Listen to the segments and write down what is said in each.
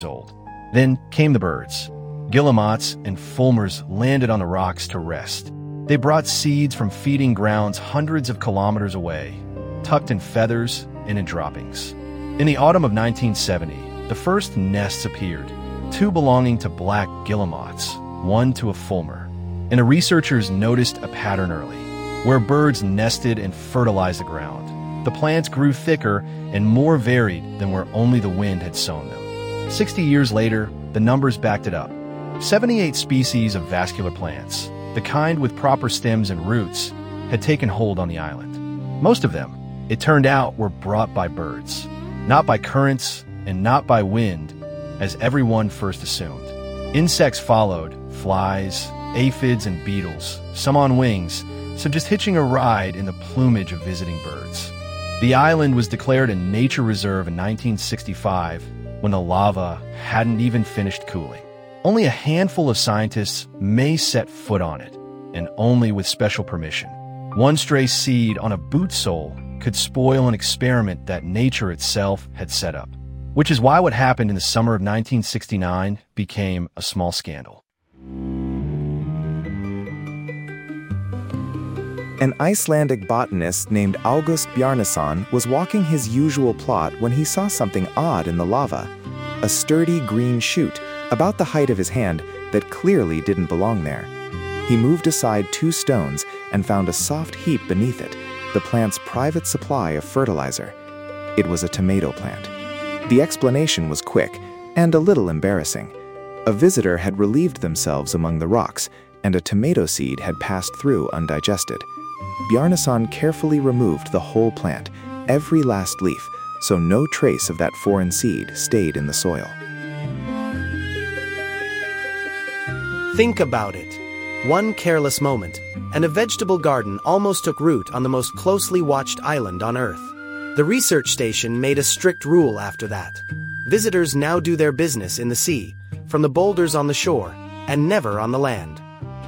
old. Then came the birds. Guillemots and fulmars landed on the rocks to rest. They brought seeds from feeding grounds hundreds of kilometers away, tucked in feathers and in droppings. In the autumn of 1970, the first nests appeared, two belonging to black guillemots, one to a fulmar. And the researchers noticed a pattern early, where birds nested and fertilized the ground. The plants grew thicker and more varied than where only the wind had sown them. 60 years later, the numbers backed it up. 78 species of vascular plants, the kind with proper stems and roots, had taken hold on the island. Most of them, it turned out, were brought by birds, not by currents and not by wind, as everyone first assumed. Insects followed, flies, aphids, and beetles, some on wings, some just hitching a ride in the plumage of visiting birds. The island was declared a nature reserve in 1965 when the lava hadn't even finished cooling. Only a handful of scientists may set foot on it, and only with special permission. One stray seed on a boot sole could spoil an experiment that nature itself had set up, which is why what happened in the summer of 1969 became a small scandal. An Icelandic botanist named August Bjarnason was walking his usual plot when he saw something odd in the lava. A sturdy green shoot, about the height of his hand, that clearly didn't belong there. He moved aside 2 stones and found a soft heap beneath it, the plant's private supply of fertilizer. It was a tomato plant. The explanation was quick and a little embarrassing. A visitor had relieved themselves among the rocks, and a tomato seed had passed through undigested. Bjarnason carefully removed the whole plant, every last leaf, so no trace of that foreign seed stayed in the soil. Think about it. One careless moment, and a vegetable garden almost took root on the most closely watched island on Earth. The research station made a strict rule after that. Visitors now do their business in the sea, from the boulders on the shore, and never on the land.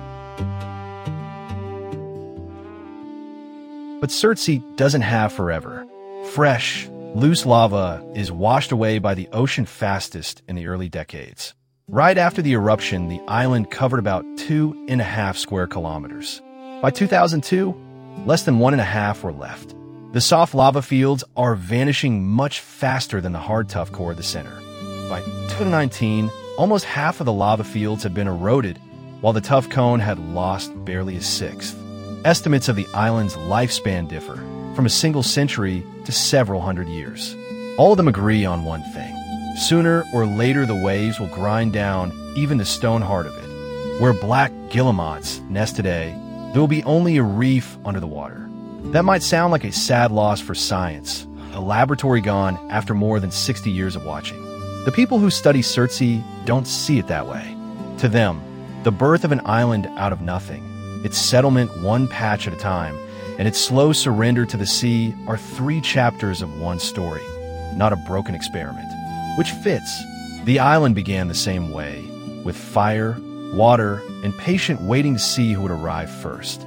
But Surtsey doesn't have forever. Fresh, loose lava is washed away by the ocean fastest in the early decades. Right after the eruption, the island covered about 2.5 square kilometers. By 2002, less than 1.5 were left. The soft lava fields are vanishing much faster than the hard tough core of the center. By 2019, almost half of the lava fields had been eroded, while the tough cone had lost barely a sixth. Estimates of the island's lifespan differ, from a single century to several hundred years. All of them agree on one thing. Sooner or later the waves will grind down even the stone heart of it. Where black guillemots nest today, there will be only a reef under the water. That might sound like a sad loss for science, a laboratory gone after more than 60 years of watching. The people who study Surtsey don't see it that way. To them, the birth of an island out of nothing, its settlement one patch at a time, and its slow surrender to the sea are 3 chapters of one story, not a broken experiment. Which fits. The island began the same way, with fire, water, and patient waiting to see who would arrive first.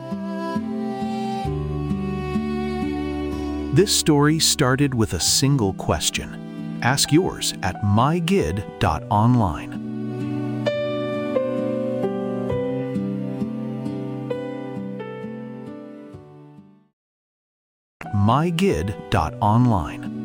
This story started with a single question. Ask yours at mygid.online. mygid.online